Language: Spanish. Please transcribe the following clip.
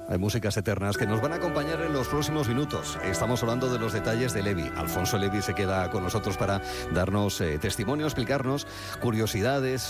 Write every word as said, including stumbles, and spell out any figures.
hay músicas eternas que nos van a acompañar en los próximos minutos. Estamos hablando de los detalles de Levi. Alfonso Levi se queda con nosotros para darnos eh, testimonio, explicarnos curiosidades